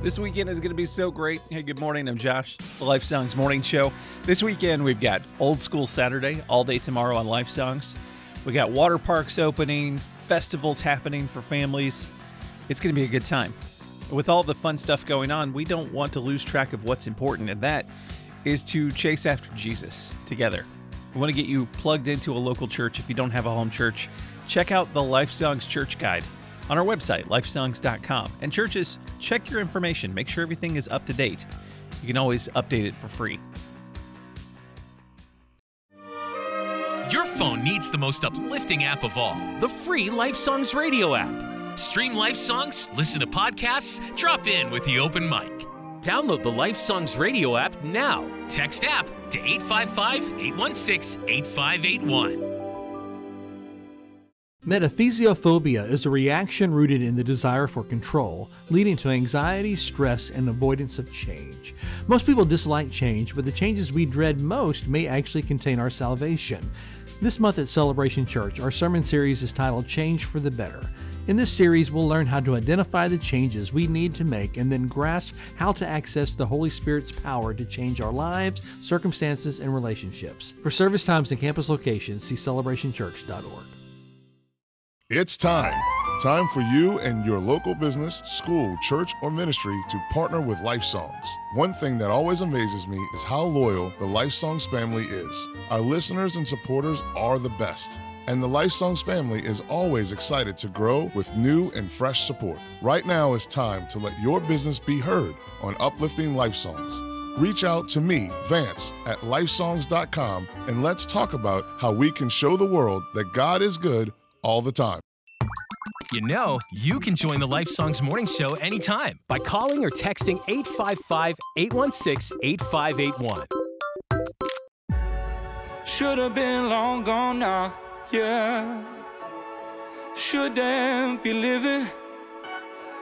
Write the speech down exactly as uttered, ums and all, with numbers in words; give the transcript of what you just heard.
This weekend is going to be so great. Hey, good morning. I'm Josh. It's the Life Songs Morning Show. This weekend, we've got Old School Saturday, all day tomorrow on Life Songs. We got water parks opening, festivals happening for families. It's going to be a good time. With all the fun stuff going on, we don't want to lose track of what's important, and that is to chase after Jesus together. We want to get you plugged into a local church. If you don't have a home church, check out the Life Songs Church Guide on our website, life songs dot com. And churches, check your information. Make sure everything is up to date. You can always update it for free. Your phone needs the most uplifting app of all, the free Life Songs radio app. Stream Life Songs, listen to podcasts, drop in with the open mic. Download the Life Songs radio app now. Text app to eight five five, eight one six, eight five eight one. Metathesiophobia is a reaction rooted in the desire for control, leading to anxiety, stress, and avoidance of change. Most people dislike change, but the changes we dread most may actually contain our salvation. This month at Celebration Church, our sermon series is titled Change for the Better. In this series, we'll learn how to identify the changes we need to make and then grasp how to access the Holy Spirit's power to change our lives, circumstances, and relationships. For service times and campus locations, see celebration church dot org. It's time. Time for you and your local business, school, church, or ministry to partner with Life Songs. One thing that always amazes me is how loyal the Life Songs family is. Our listeners and supporters are the best. And the Life Songs family is always excited to grow with new and fresh support. Right now is time to let your business be heard on Uplifting Life Songs. Reach out to me, Vance, at life songs dot com, and let's talk about how we can show the world that God is good all the time. You know, you can join the Life Songs Morning Show anytime by calling or texting eight five five, eight one six, eight five eight one. Should have been long gone now, yeah. Shouldn't be living